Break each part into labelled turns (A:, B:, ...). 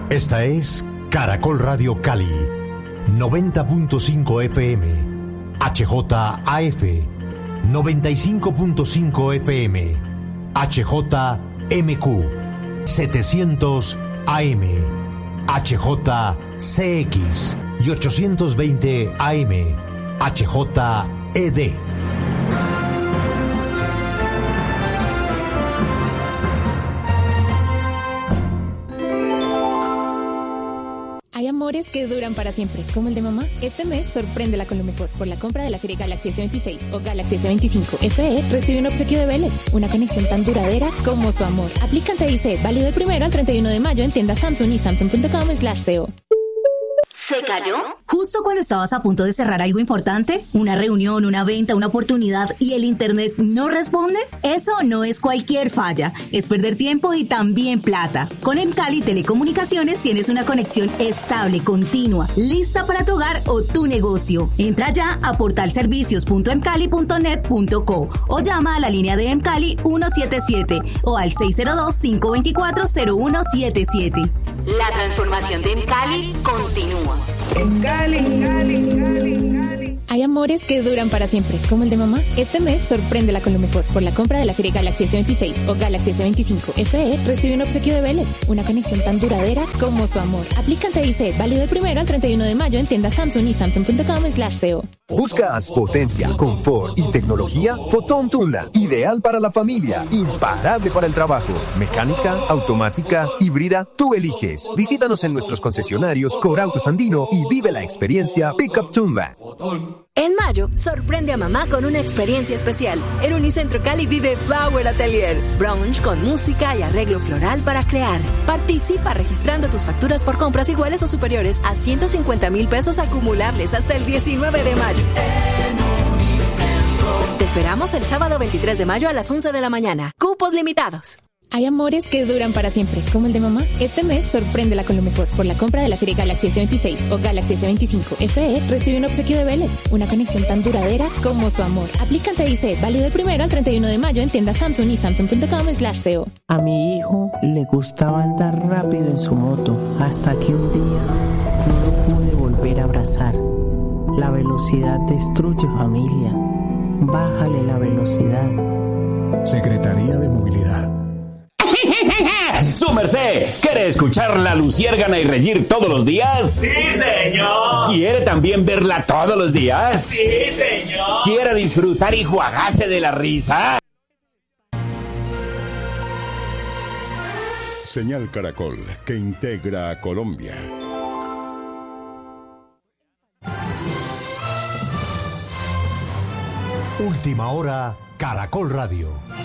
A: Esta es Caracol Radio Cali, 90.5 FM, HJAF, 95.5 FM, HJMQ, 700 AM, HJCX y 820 AM, HJED.
B: Hay amores que duran para siempre, como el de mamá. Este mes sorpréndela con lo mejor. Por la compra de la serie Galaxy S26 o Galaxy S25 FE, recibe un obsequio de Vélez. Una conexión tan duradera como su amor. Aplica TIC, válido del 1 al 31 de mayo en tiendas Samsung y samsung.com/co.
C: ¿Se cayó? Justo cuando estabas a punto de cerrar algo importante, una reunión, una venta, una oportunidad y el internet no responde. Eso no es cualquier falla, es perder tiempo y también plata. Con Emcali Telecomunicaciones tienes una conexión estable, continua, lista para tu hogar o tu negocio. Entra ya a portalservicios.emcali.net.co o llama a la línea de Emcali 177 o al 602-524-0177.
D: La transformación de Emcali continúa.
B: Hay amores que duran para siempre, como el de mamá. Este mes sorpréndela con lo mejor. Por la compra de la serie Galaxy S26 o Galaxy S25 FE, recibe un obsequio de Vélez. Una conexión tan duradera como su amor. Aplica TIC, válido del 1 al 31 de mayo en tiendas Samsung y samsung.com/co.
E: ¿Buscas potencia, confort y tecnología? Fotón Tundra, ideal para la familia, imparable para el trabajo. Mecánica, automática, híbrida, tú eliges. Visítanos en nuestros concesionarios Corautos Andino y vive la experiencia Pickup Tundra.
F: En mayo, sorprende a mamá con una experiencia especial. En Unicentro Cali vive Flower Atelier, brunch con música y arreglo floral para crear. Participa registrando tus facturas por compras iguales o superiores a 150,000 pesos acumulables hasta el 19 de mayo. Te esperamos el sábado 23 de mayo a las 11 de la mañana. Cupos limitados.
B: Hay amores que duran para siempre, como el de mamá. Este mes sorpréndela con lo mejor. Por la compra de la serie Galaxy S26 o Galaxy S25 FE, recibe un obsequio de Vélez. Una conexión tan duradera como su amor. Aplica TIC, válido del 1 al 31 de mayo en tiendas Samsung y samsung.com/co.
G: A mi hijo le gustaba andar rápido en su moto, hasta que un día no pude volver a abrazar. La velocidad destruye familia. Bájale la velocidad.
H: Secretaría de Movilidad.
I: ¡Su merced! ¿Quiere escuchar la luciérgana y reír todos los días?
J: ¡Sí, señor!
I: ¿Quiere también verla todos los días?
J: ¡Sí, señor!
I: ¿Quiere disfrutar y jugarse de la risa?
H: Señal Caracol, que integra a Colombia.
A: Última hora, Caracol Radio.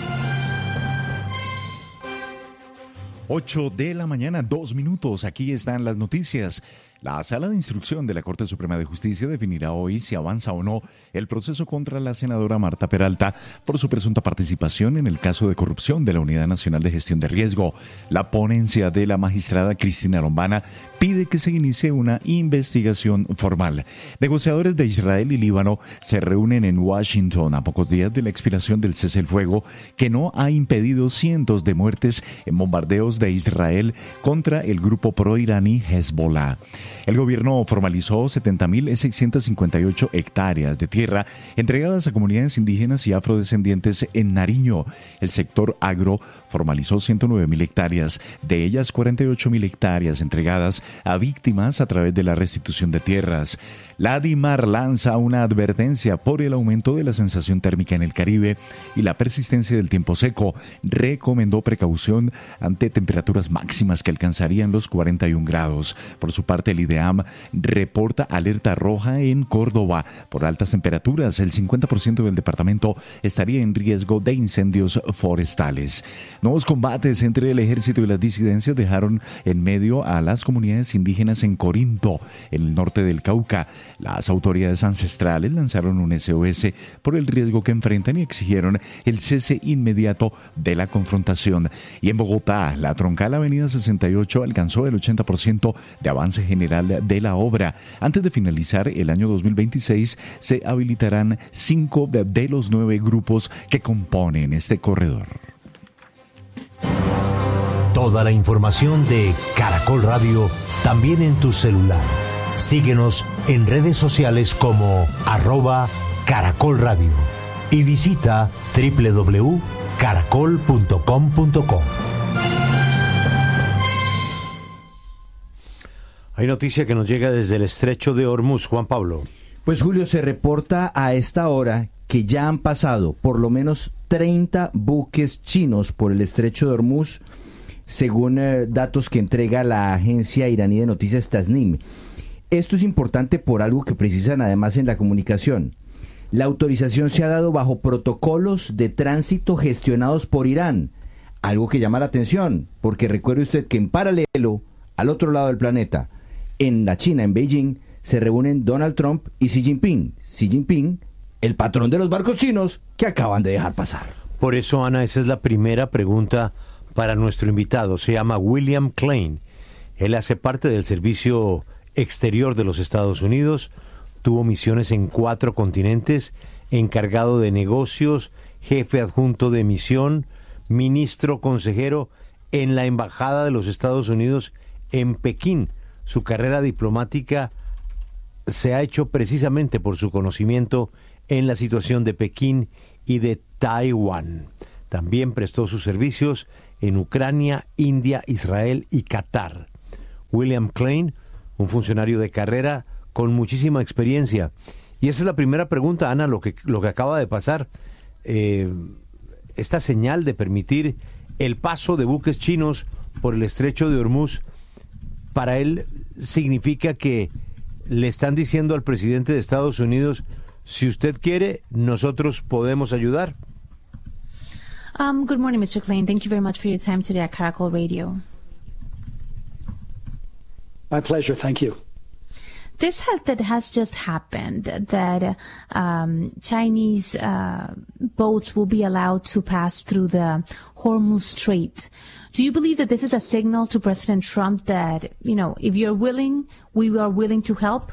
K: 8 de la mañana, 2 minutos. Aquí están las noticias. La Sala de Instrucción de la Corte Suprema de Justicia definirá hoy si avanza o no el proceso contra la senadora Marta Peralta por su presunta participación en el caso de corrupción de la Unidad Nacional de Gestión de Riesgo. La ponencia de la magistrada Cristina Lombana pide que se inicie una investigación formal. Negociadores de Israel y Líbano se reúnen en Washington a pocos días de la expiración del cese el fuego que no ha impedido cientos de muertes en bombardeos de Israel contra el grupo proiraní Hezbollah. El gobierno formalizó 70.658 hectáreas de tierra entregadas a comunidades indígenas y afrodescendientes en Nariño. El sector agro formalizó 109.000 hectáreas, de ellas 48.000 hectáreas entregadas a víctimas a través de la restitución de tierras. La DIMAR lanza una advertencia por el aumento de la sensación térmica en el Caribe y la persistencia del tiempo seco. Recomendó precaución ante temperaturas máximas que alcanzarían los 41 grados. Por su parte, el IDEAM reporta alerta roja en Córdoba por altas temperaturas. El 50% del departamento estaría en riesgo de incendios forestales. Nuevos combates entre el ejército y las disidencias dejaron en medio a las comunidades indígenas en Corinto, en el norte del Cauca. Las autoridades ancestrales lanzaron un SOS por el riesgo que enfrentan y exigieron el cese inmediato de la confrontación. Y en Bogotá, la troncal Avenida 68 alcanzó el 80% de avance general de la obra. Antes de finalizar el año 2026, se habilitarán 5 de los 9 grupos que componen este corredor.
A: Toda la información de Caracol Radio también en tu celular. Síguenos en redes sociales como @Caracol Radio y visita www.caracol.com.co.
L: Hay noticia que nos llega desde el estrecho de Hormuz, Juan Pablo.
M: Pues Julio, se reporta a esta hora que ya han pasado por lo menos 30 buques chinos por el estrecho de Hormuz, según datos que entrega la agencia iraní de noticias Tasnim. Esto es importante por algo que precisan además en la comunicación. La autorización se ha dado bajo protocolos de tránsito gestionados por Irán, algo que llama la atención, porque recuerde usted que en paralelo, al otro lado del planeta, en la China, en Beijing, se reúnen Donald Trump y Xi Jinping. Xi Jinping, el patrón de los barcos chinos que acaban de dejar pasar.
L: Por eso, Ana, esa es la primera pregunta para nuestro invitado. Se llama William Klein. Él hace parte del Servicio Exterior de los Estados Unidos. Tuvo misiones en 4 continentes, encargado de negocios, jefe adjunto de misión, ministro consejero en la Embajada de los Estados Unidos en Pekín. Su carrera diplomática se ha hecho precisamente por su conocimiento en la situación de Pekín y de Taiwán. También prestó sus servicios en Ucrania, India, Israel y Qatar. William Klein, un funcionario de carrera con muchísima experiencia. Y esa es la primera pregunta, Ana, lo que acaba de pasar. Esta señal de permitir el paso de buques chinos por el estrecho de Hormuz, para él significa que le están diciendo al presidente de Estados Unidos, si usted quiere, nosotros podemos ayudar.
N: Good morning, Mr. Klein. Thank you very much for your time today at Caracol Radio.
O: My pleasure. Thank you.
N: This has just happened, that Chinese boats will be allowed to pass through the Hormuz Strait. Do you believe that this is a signal to President Trump that, if you're willing, we are willing to help?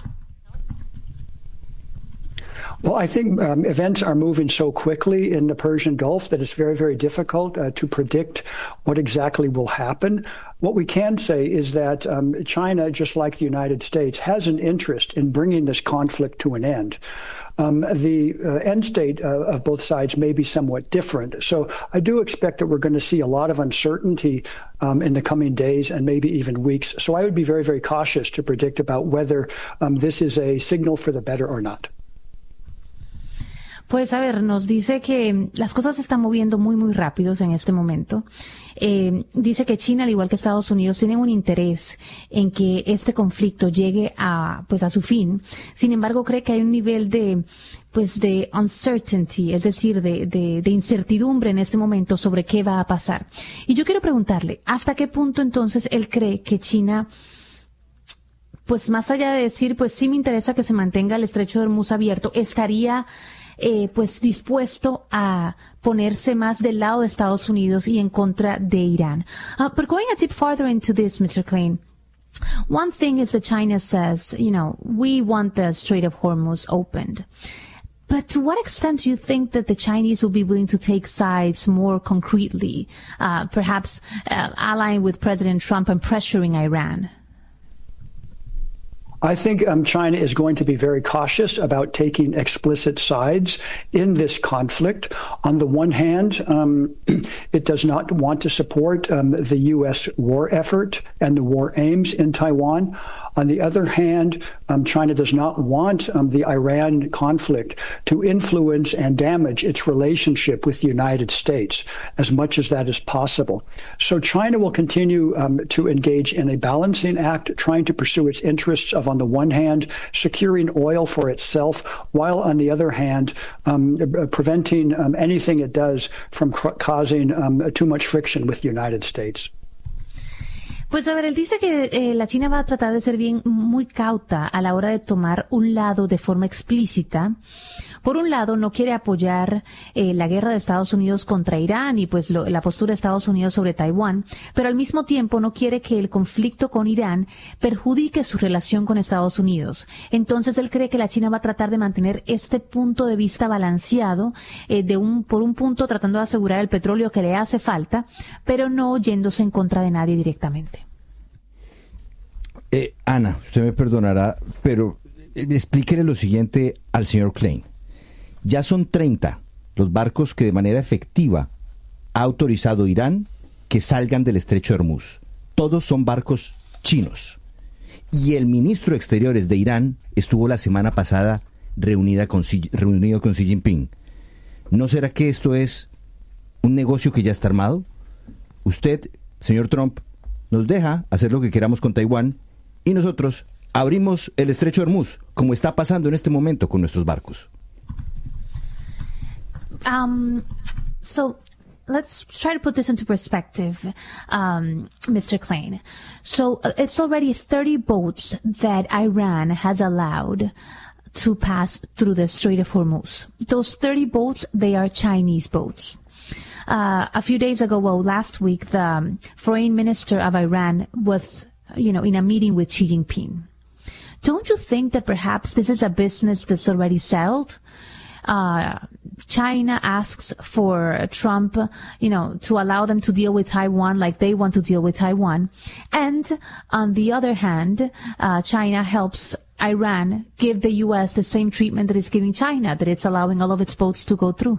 O: Well, I think events are moving so quickly in the Persian Gulf that it's very, very difficult to predict what exactly will happen. What we can say is that China, just like the United States, has an interest in bringing this conflict to an end. The end state of both sides may be somewhat different. So I do expect that we're going to see a lot of uncertainty in the coming days and maybe even weeks. So I would be very, very cautious to predict about whether this is a signal for the better or not.
N: Pues a ver, nos dice que las cosas se están moviendo muy, muy rápidos en este momento. Dice que China, al igual que Estados Unidos, tienen un interés en que este conflicto llegue a su fin. Sin embargo, cree que hay un nivel de uncertainty, es decir, de incertidumbre en este momento sobre qué va a pasar. Y yo quiero preguntarle, ¿hasta qué punto entonces él cree que China, pues más allá de decir, pues sí me interesa que se mantenga el estrecho de Hormuz abierto, estaría dispuesto a ponerse más del lado de Estados Unidos y en contra de Irán? But going a bit farther into this, Mr. Klein, one thing is that China says, we want the Strait of Hormuz opened. But to what extent do you think that the Chinese will be willing to take sides more concretely, perhaps allying with President Trump and pressuring Iran?
O: I think China is going to be very cautious about taking explicit sides in this conflict. On the one hand, it does not want to support the U.S. war effort and the war aims in Taiwan. On the other hand, China does not want the Iran conflict to influence and damage its relationship with the United States as much as that is possible. So China will continue to engage in a balancing act, trying to pursue its interests of, on the one hand, securing oil for itself, while on the other hand, preventing anything it does from causing too much friction with the United States.
N: Pues a ver, él dice que la China va a tratar de ser muy cauta a la hora de tomar un lado de forma explícita, Por un lado, no quiere apoyar la guerra de Estados Unidos contra Irán y pues la postura de Estados Unidos sobre Taiwán, pero al mismo tiempo no quiere que el conflicto con Irán perjudique su relación con Estados Unidos. Entonces él cree que la China va a tratar de mantener este punto de vista balanceado, por un punto tratando de asegurar el petróleo que le hace falta, pero no yéndose en contra de nadie directamente.
M: Ana, usted me perdonará, pero explíquele lo siguiente al señor Klein. Ya son 30 los barcos que de manera efectiva ha autorizado Irán que salgan del estrecho de Hormuz. Todos son barcos chinos. Y el ministro de Exteriores de Irán estuvo la semana pasada reunido con Xi Jinping. ¿No será que esto es un negocio que ya está armado? Usted, señor Trump, nos deja hacer lo que queramos con Taiwán y nosotros abrimos el estrecho de Hormuz, como está pasando en este momento con nuestros barcos.
N: So let's try to put this into perspective, Mr. Klein. So it's already 30 boats that Iran has allowed to pass through the Strait of Hormuz. Those 30 boats, they are Chinese boats. A few days ago, last week, the foreign minister of Iran was, in a meeting with Xi Jinping. Don't you think that perhaps this is a business that's already settled? China asks for Trump, to allow them to deal with Taiwan like they want to deal with Taiwan. And on the other hand, China helps Iran give the U.S. the same treatment that it's giving China, that it's allowing all of its boats to go through.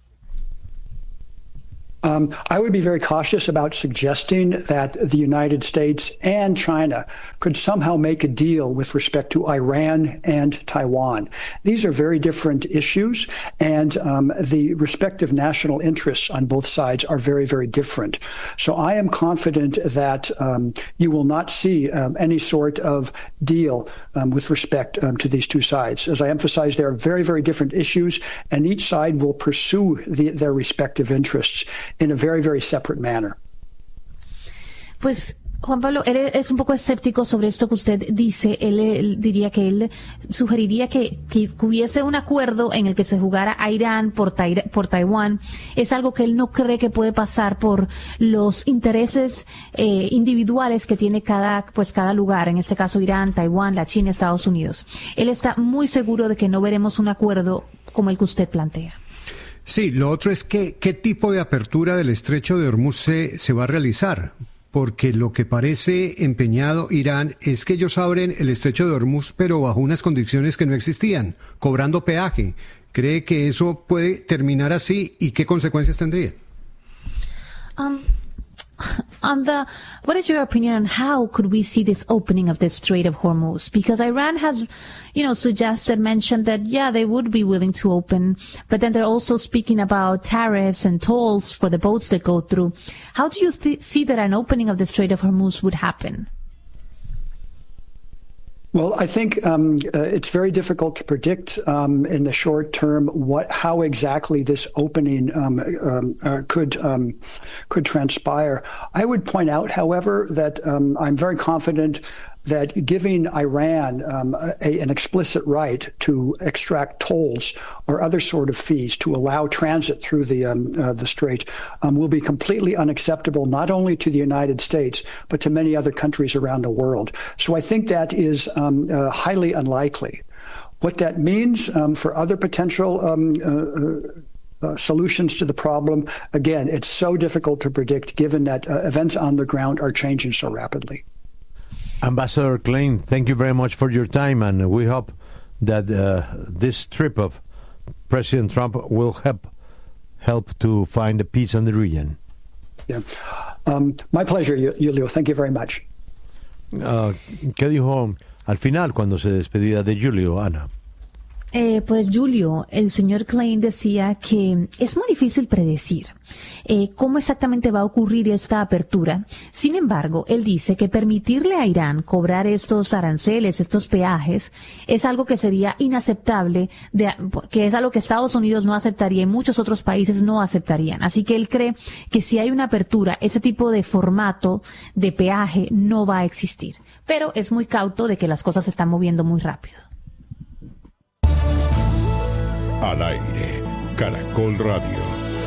O: I would be very cautious about suggesting that the United States and China could somehow make a deal with respect to Iran and Taiwan. These are very different issues, and the respective national interests on both sides are very, very different. So I am confident that you will not see any sort of deal with respect to these two sides. As I emphasized, there are very, very different issues, and each side will pursue their respective interests in a very, very separate manner.
N: Pues, Juan Pablo, él es un poco escéptico sobre esto que usted dice. Él diría que él sugeriría que hubiese un acuerdo en el que se jugara a Irán por Taiwán. Es algo que él no cree que puede pasar por los intereses individuales que tiene cada lugar. En este caso, Irán, Taiwán, la China, Estados Unidos. Él está muy seguro de que no veremos un acuerdo como el que usted plantea.
P: Sí, lo otro es que qué tipo de apertura del estrecho de Hormuz se va a realizar, porque lo que parece empeñado Irán es que ellos abren el estrecho de Hormuz, pero bajo unas condiciones que no existían, cobrando peaje. ¿Cree que eso puede terminar así y qué consecuencias tendría?
N: What is your opinion on how could we see this opening of the Strait of Hormuz? Because Iran has, mentioned that, they would be willing to open, but then they're also speaking about tariffs and tolls for the boats that go through. How do you see that an opening of the Strait of Hormuz would happen?
O: Well, I think it's very difficult to predict in the short term how exactly this opening could transpire. I would point out, however, that I'm very confident that giving Iran an explicit right to extract tolls or other sort of fees to allow transit through the strait will be completely unacceptable, not only to the United States, but to many other countries around the world. So I think that is highly unlikely. What that means for other potential solutions to the problem, again, it's so difficult to predict given that events on the ground are changing so rapidly.
L: Ambassador Klein, thank you very much for your time, and we hope that this trip of President Trump will help to find a peace in the region.
O: Yeah. My pleasure, Julio. Thank you very much.
L: ¿Qué dijo al final cuando se despedía de Julio, Ana?
N: Pues Julio, el señor Klein decía que es muy difícil predecir cómo exactamente va a ocurrir esta apertura. Sin embargo, él dice que permitirle a Irán cobrar estos aranceles, estos peajes, es algo que sería inaceptable, que es algo que Estados Unidos no aceptaría y muchos otros países no aceptarían. Así que él cree que si hay una apertura, ese tipo de formato de peaje no va a existir. Pero es muy cauto de que las cosas se están moviendo muy rápido.
H: Al aire, Caracol Radio.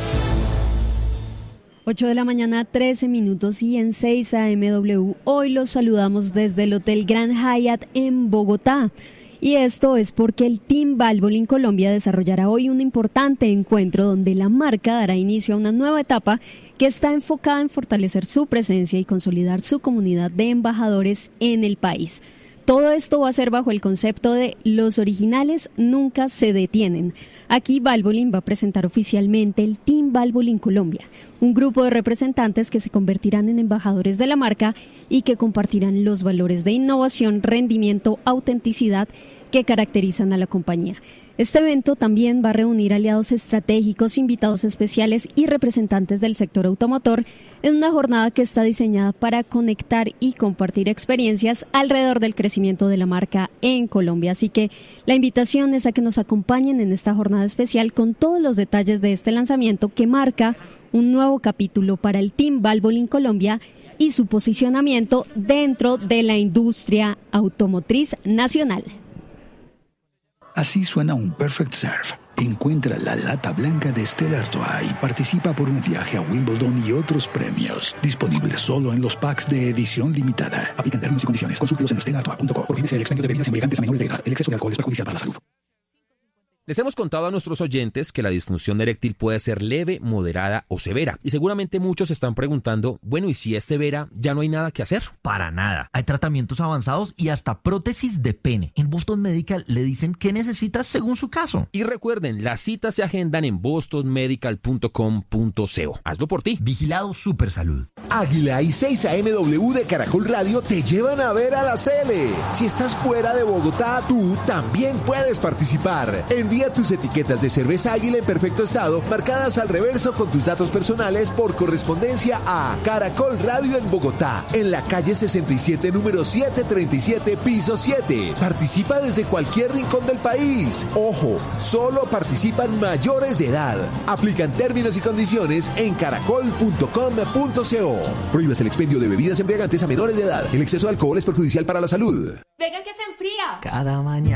Q: 8 de la mañana, 13 minutos y en 6 AMW. Hoy los saludamos desde el Hotel Grand Hyatt en Bogotá. Y esto es porque el Team Valvoline Colombia desarrollará hoy un importante encuentro donde la marca dará inicio a una nueva etapa que está enfocada en fortalecer su presencia y consolidar su comunidad de embajadores en el país. Todo esto va a ser bajo el concepto de los originales nunca se detienen. Aquí Valvoline va a presentar oficialmente el Team Valvoline Colombia, un grupo de representantes que se convertirán en embajadores de la marca y que compartirán los valores de innovación, rendimiento, autenticidad que caracterizan a la compañía. Este evento también va a reunir aliados estratégicos, invitados especiales y representantes del sector automotor en una jornada que está diseñada para conectar y compartir experiencias alrededor del crecimiento de la marca en Colombia. Así que la invitación es a que nos acompañen en esta jornada especial con todos los detalles de este lanzamiento que marca un nuevo capítulo para el Team Valvoline Colombia y su posicionamiento dentro de la industria automotriz nacional.
R: Así suena un Perfect Serve. Encuentra la lata blanca de Stella Artois y participa por un viaje a Wimbledon y otros premios. Disponible solo en los packs de edición limitada. Aplican términos y condiciones. Consúltelos en stellaartois.com. Prohíbese el expendio de bebidas embriagantes a menores de edad. El exceso de alcohol es perjudicial para la salud.
S: Les hemos contado a nuestros oyentes que la disfunción eréctil puede ser leve, moderada o severa. Y seguramente muchos se están preguntando, bueno, ¿y si es severa, ya no hay nada que hacer?
T: Para nada. Hay tratamientos avanzados y hasta prótesis de pene. En Boston Medical le dicen qué necesitas según su caso.
S: Y recuerden, las citas se agendan en bostonmedical.com.co. Hazlo por ti.
T: Vigilado Supersalud.
U: Águila y 6 AMW de Caracol Radio te llevan a ver a la Cele. Si estás fuera de Bogotá, tú también puedes participar. Envía tus etiquetas de cerveza Águila en perfecto estado, marcadas al reverso con tus datos personales por correspondencia a Caracol Radio en Bogotá, en la calle 67, número 737, piso 7. Participa desde cualquier rincón del país. Ojo, solo participan mayores de edad. Aplican términos y condiciones en caracol.com.co. Prohíbes el expendio de bebidas embriagantes a menores de edad. El exceso de alcohol es perjudicial para la salud.
V: Venga que se enfría.
T: Cada mañana.